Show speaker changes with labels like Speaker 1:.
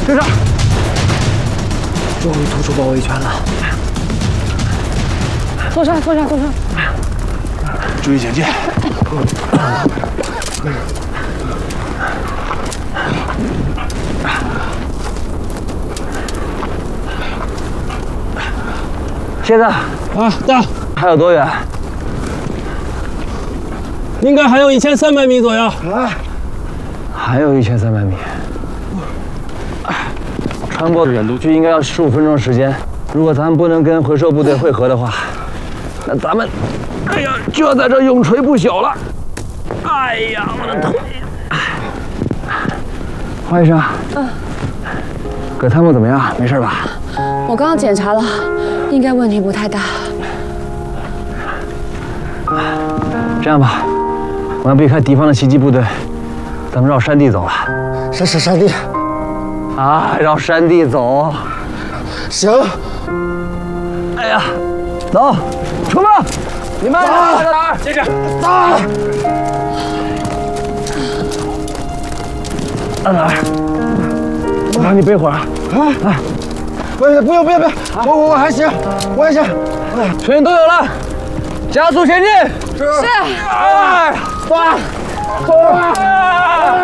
Speaker 1: 这儿，终于突出包围圈了。
Speaker 2: 坐上，坐上，坐上。
Speaker 3: 注意警戒。
Speaker 1: 蝎子，
Speaker 4: 到，
Speaker 1: 还有多远？
Speaker 4: 应该还有1300米左右。
Speaker 1: 还有1300米。穿过远渡区应该要15分钟时间。如果咱们不能跟回收部队汇合的话，那咱们，哎呀，就要在这永垂不朽了。哎呀，我的腿！黄医生，葛汤姆怎么样？没事吧？
Speaker 2: 我刚刚检查了，应该问题不太大。
Speaker 1: 这样吧，我要避开敌方的袭击部队，咱们绕山地走了。
Speaker 5: 是山地。
Speaker 1: 啊，绕山地走。
Speaker 5: 行。
Speaker 1: 哎呀，走，出发！你们打着哪儿？接着打。到哪儿？我帮你背会儿啊！
Speaker 5: 不用，我还行，我还行。
Speaker 1: 全员都有了，加速前进！
Speaker 5: 是。
Speaker 1: 哎，
Speaker 5: 8、9、8、